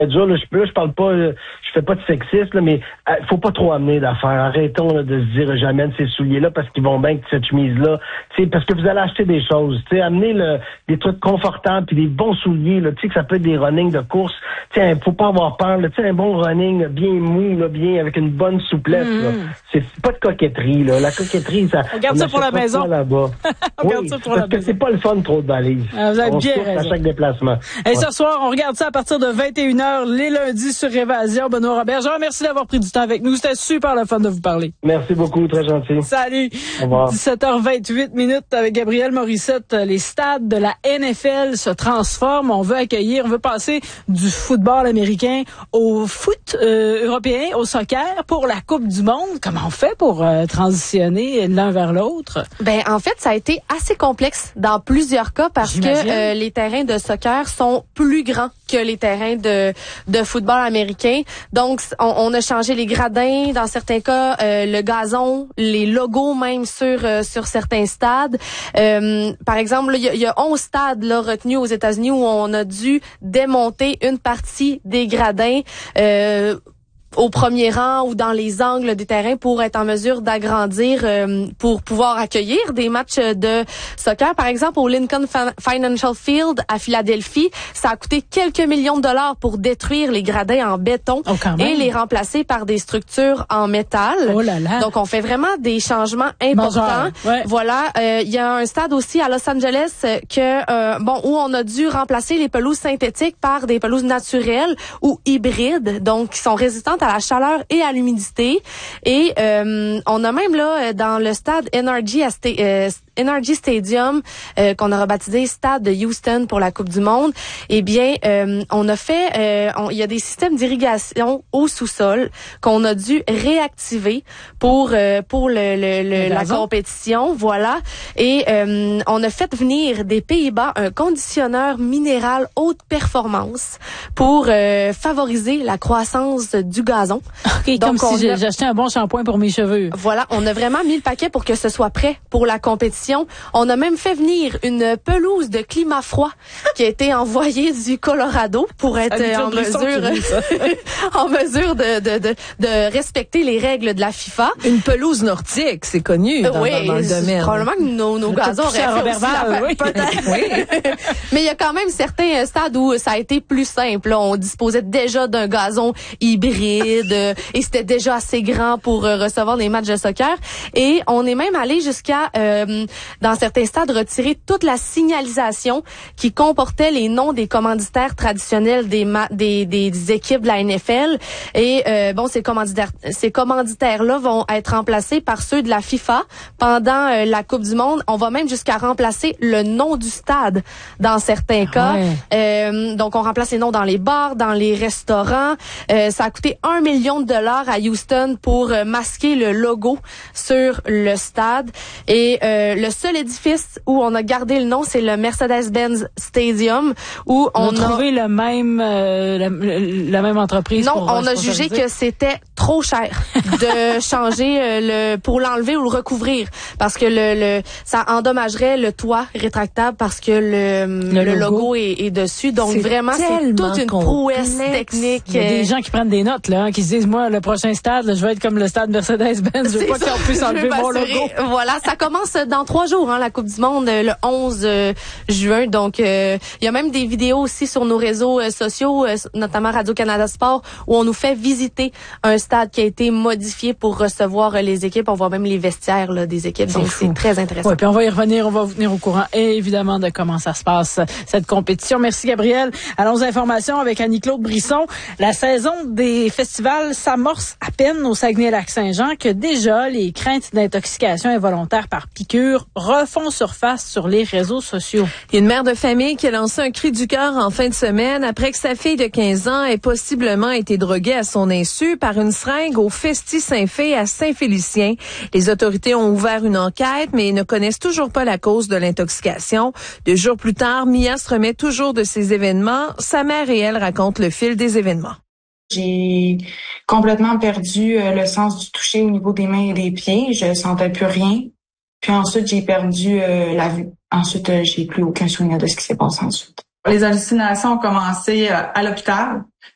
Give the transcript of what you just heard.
dur, là, je parle pas, je fais pas de sexisme, là, mais faut pas trop amener d'affaires. Arrêtons là, de se dire j'amène ces souliers-là parce qu'ils vont bien avec cette chemise-là. Tu sais, parce que vous allez acheter des choses. Tu sais, amener des trucs confortables puis des bons souliers. Là, tu sais que ça peut être des running de course. Tu sais, faut pas avoir peur. Là, tu sais, un bon running là, bien mou, là, bien avec une bonne souplesse. Là. C'est pas de coquetterie. Là. La coquetterie, ça. On garde ça pour la maison. Là-bas. On garde ça pour la maison. Parce que c'est pas le fun trop de valises. Vous avez bien raison. À chaque déplacement. Et ce soir, on regarde ça à partir de 21h les lundis sur Évasion. Benoît Robert, je vous remercie d'avoir pris du temps avec nous. C'était super le fun de vous parler. Merci beaucoup, très gentil. Salut. Au revoir. 17h28 avec Gabriel Morissette. Les stades de la NFL se transforment. On veut passer du football américain au foot européen, au soccer pour la Coupe du Monde. Comment on fait pour transitionner l'un vers l'autre? Ben, en fait, ça a été assez complexe dans plusieurs cas parce que les terrains de soccer sont plus grands que les terrains de football américain. Donc, on a changé les gradins, dans certains cas, le gazon, les logos même sur certains stades. Par exemple, il y a 11 stades là retenus aux États-Unis où on a dû démonter une partie des gradins au premier rang ou dans les angles des terrains pour être en mesure d'agrandir pour pouvoir accueillir des matchs de soccer. Par exemple, au Lincoln Financial Field à Philadelphie, ça a coûté quelques millions de dollars pour détruire les gradins en béton et les remplacer par des structures en métal. Oh là là. Donc, on fait vraiment des changements importants. Ouais. Voilà. Il y a un stade aussi à Los Angeles où on a dû remplacer les pelouses synthétiques par des pelouses naturelles ou hybrides, donc qui sont résistantes à la chaleur et à l'humidité. Et on a même là dans le stade NRG Stadium qu'on a rebaptisé Stade de Houston pour la Coupe du Monde. Eh bien, on a fait, il y a des systèmes d'irrigation au sous-sol qu'on a dû réactiver pour la compétition. Voilà. Et on a fait venir des Pays-Bas un conditionneur minéral haute performance pour favoriser la croissance du gazon. Okay, donc, comme si j'achetais un bon shampoing pour mes cheveux. Voilà, on a vraiment mis le paquet pour que ce soit prêt pour la compétition. On a même fait venir une pelouse de climat froid qui a été envoyée du Colorado pour être en mesure de respecter les règles de la FIFA. Une pelouse nordique, c'est connu dans le domaine. Probablement que nos gazons auraient fait aussi l'affaire, peut-être. Oui. Mais il y a quand même certains stades où ça a été plus simple. Là, on disposait déjà d'un gazon hybride et c'était déjà assez grand pour recevoir des matchs de soccer. Et on est même allé jusqu'à, dans certains stades, retirer toute la signalisation qui comportait les noms des commanditaires traditionnels des équipes de la NFL. Et ces commanditaires-là vont être remplacés par ceux de la FIFA pendant la Coupe du Monde. On va même jusqu'à remplacer le nom du stade dans certains cas. Ouais. Donc, on remplace les noms dans les bars, dans les restaurants. Ça a coûté $1 million à Houston pour masquer le logo sur le stade. Et le seul édifice où on a gardé le nom, c'est le Mercedes-Benz Stadium, où on a trouvé la même entreprise. Non, on a jugé que c'était trop cher de changer pour l'enlever ou le recouvrir, parce que ça endommagerait le toit rétractable parce que le logo est dessus. Donc vraiment, c'est toute une prouesse technique. Il y a des gens qui prennent des notes là, qui se disent moi le prochain stade, là, je vais être comme le stade Mercedes-Benz, je veux pas qu'on puisse enlever mon logo. Voilà, ça commence dans 3 jours, la Coupe du Monde, le 11 juin. Donc il y a même des vidéos aussi sur nos réseaux sociaux, notamment Radio-Canada Sport, où on nous fait visiter un stade qui a été modifié pour recevoir les équipes. On voit même les vestiaires là, des équipes, donc c'est très intéressant. Oui, puis on va y revenir, on va vous tenir au courant évidemment de comment ça se passe, cette compétition. Merci Gabriel. Allons aux informations avec Annie-Claude Brisson. La saison des festivals s'amorce à peine au Saguenay-Lac-Saint-Jean que déjà les craintes d'intoxication involontaire par piqûre refont surface sur les réseaux sociaux. Il y a une mère de famille qui a lancé un cri du cœur en fin de semaine après que sa fille de 15 ans ait possiblement été droguée à son insu par une seringue au Festi-Saint-Fé à Saint-Félicien. Les autorités ont ouvert une enquête, mais ne connaissent toujours pas la cause de l'intoxication. 2 jours plus tard, Mia se remet toujours de ces événements. Sa mère et elle racontent le fil des événements. J'ai complètement perdu le sens du toucher au niveau des mains et des pieds. Je sentais plus rien. Puis ensuite, j'ai perdu la vue. Ensuite, j'ai plus aucun souvenir de ce qui s'est passé ensuite. Les hallucinations ont commencé à l'hôpital.